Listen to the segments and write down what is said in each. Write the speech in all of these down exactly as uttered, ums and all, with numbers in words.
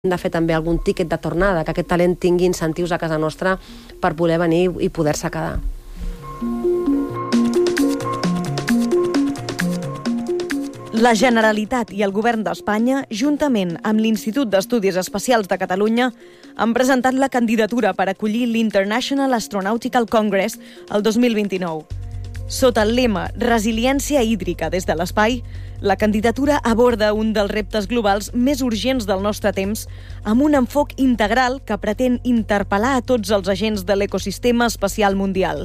de fer també algun tíquet de tornada, que aquest talent tingui incentius a casa nostra per poder venir i poder-se quedar. La Generalitat i el Govern d'Espanya, juntament amb l'Institut d'Estudis Espacials de Catalunya, han presentat la candidatura per acollir l'International Astronautical Congress el dos mil vint-i-nou. Sota el lema Resiliència hídrica des de l'espai, la candidatura aborda un dels reptes globals més urgents del nostre temps amb un enfoc integral que pretén interpel·lar a tots els agents de l'ecosistema espacial mundial.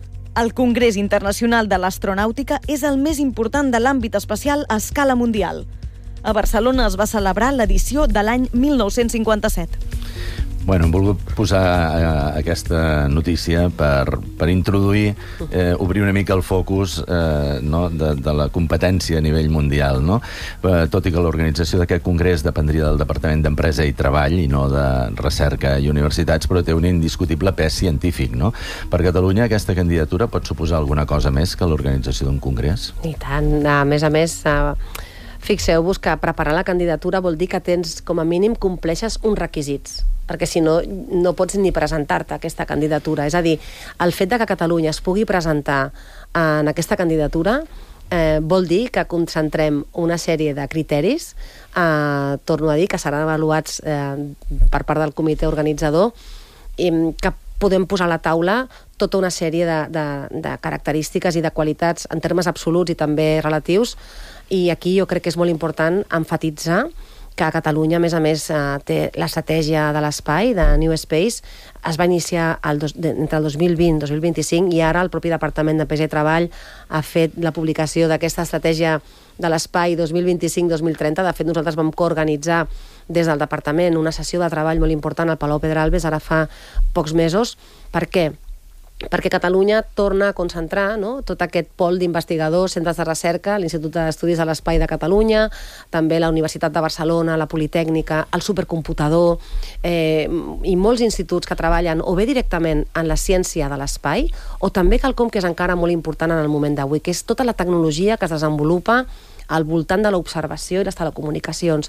El Congrés Internacional de l'Astronàutica és el més important de l'àmbit espacial a escala mundial. A Barcelona es va celebrar l'edició de l'any mil nou-cents cinquanta-set. Bueno, hem volgut posar eh, aquesta notícia per, per introduir, eh, obrir una mica el focus eh, no, de, de la competència a nivell mundial, no? Eh, tot i que l'organització d'aquest congrés dependria del Departament d'Empresa i Treball i no de Recerca i Universitats, però té un indiscutible pes científic, no? Per Catalunya aquesta candidatura pot suposar alguna cosa més que l'organització d'un congrés? I tant. A més a més, eh, fixeu-vos que preparar la candidatura vol dir que tens, com a mínim, compleixes uns requisits, perquè si no, no pots ni presentar-te a aquesta candidatura. És a dir, el fet de que Catalunya es pugui presentar en aquesta candidatura eh, vol dir que concentrem una sèrie de criteris, eh, torno a dir, que seran avaluats eh, per part del comitè organitzador, i que podem posar a la taula tota una sèrie de, de, de característiques i de qualitats en termes absoluts i també relatius, i aquí jo crec que és molt important emfatitzar que a Catalunya, a més a més, eh, té l'estratègia de l'espai, de New Space, es va iniciar el dos, de, entre el dos mil vint i dos mil vint-i-cinc, i ara el propi Departament d'Empresa i Treball ha fet la publicació d'aquesta estratègia de l'espai dos mil vint-i-cinc dos mil trenta. De fet, nosaltres vam coorganitzar des del Departament una sessió de treball molt important al Palau Pedralbes ara fa pocs mesos. Per què? Perquè Catalunya torna a concentrar, no, tot aquest pol d'investigadors, centres de recerca, l'Institut d'Estudis de l'Espai de Catalunya, també la Universitat de Barcelona, la Politècnica, el supercomputador, eh, i molts instituts que treballen o bé directament en la ciència de l'espai, o també quelcom que és encara molt important en el moment d'avui, que és tota la tecnologia que es desenvolupa al voltant de l'observació i les telecomunicacions.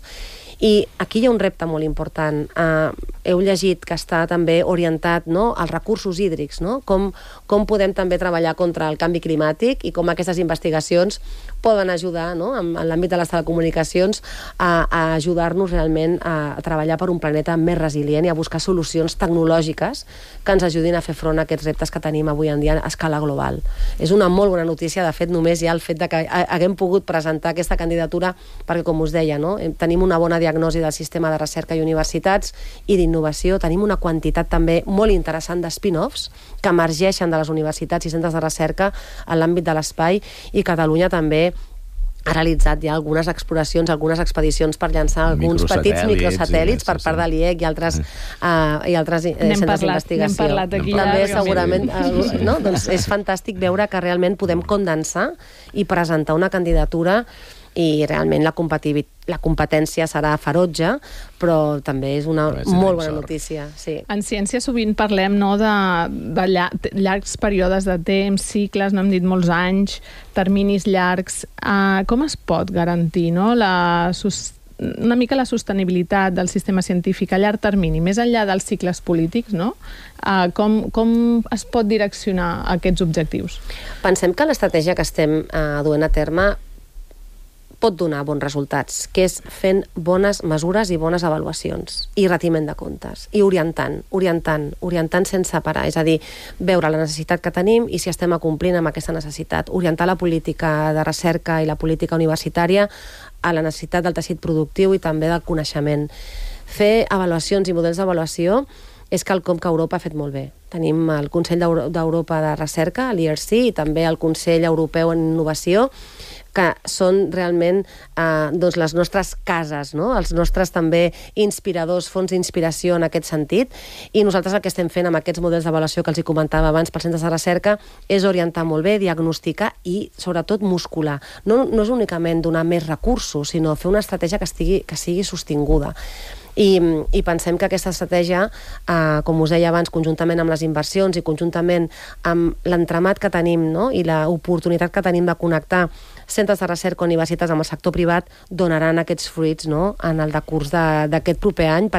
I aquí hi ha un repte molt important. Uh, heu llegit que està també orientat, no, als recursos hídrics, no? Com, com podem també treballar contra el canvi climàtic i com aquestes investigacions poden ajudar, no, en, en l'àmbit de les telecomunicacions a, a ajudar-nos realment a, a treballar per un planeta més resilient i a buscar solucions tecnològiques que ens ajudin a fer front a aquests reptes que tenim avui en dia a escala global. És una molt bona notícia, de fet, només ja el fet de que haguem pogut presentar aquesta candidatura, perquè, com us deia, no, tenim una bona diagnosi del sistema de recerca i universitats i d'innovació, tenim una quantitat també molt interessant de spin-offs que emergeixen de les universitats i centres de recerca en l'àmbit de l'espai, i Catalunya també ha realitzat ja algunes exploracions, algunes expedicions per llançar alguns petits microsatèl·lits per part de l'I E C i altres, uh, i altres uh, centres d'investigació. N'hem parlat aquí. També segurament, uh, no? Doncs és fantàstic veure que realment podem condensar i presentar una candidatura, i realment la, la competència serà ferotge, però també és una és molt bona sort. Notícia. Sí. En ciència sovint parlem, no, de, de llargs períodes de temps, cicles, no hem dit molts anys, terminis llargs. Uh, com es pot garantir, no, la, una mica la sostenibilitat del sistema científic a llarg termini, més enllà dels cicles polítics, no? Uh, com, com es pot direccionar aquests objectius? Pensem que l'estratègia que estem uh, duent a terme pot donar bons resultats, que és fent bones mesures i bones avaluacions, i retiment de comptes, i orientant, orientant, orientant sense parar, és a dir, veure la necessitat que tenim i si estem acomplint amb aquesta necessitat, orientar la política de recerca i la política universitària a la necessitat del teixit productiu i també del coneixement. Fer avaluacions i models d'avaluació és quelcom que Europa ha fet molt bé. Tenim el Consell d'Europa de Recerca, l'I R C, i també el Consell Europeu en Innovació, que són realment eh, doncs les nostres cases, no? Els nostres també inspiradors, fons d'inspiració en aquest sentit, i nosaltres el que estem fent amb aquests models d'avaluació que els hi comentava abans pels centres de recerca és orientar molt bé, diagnosticar i sobretot muscular. No, no és únicament donar més recursos, sinó fer una estratègia que, estigui, que sigui sostinguda. I, i pensem que aquesta estratègia, eh, com us deia abans, conjuntament amb les inversions i conjuntament amb l'entramat que tenim, no? I l'oportunitat que tenim de connectar centres de recerca, universitats amb el sector privat, donaran aquests fruits, no? En el decurs d'aquest proper any,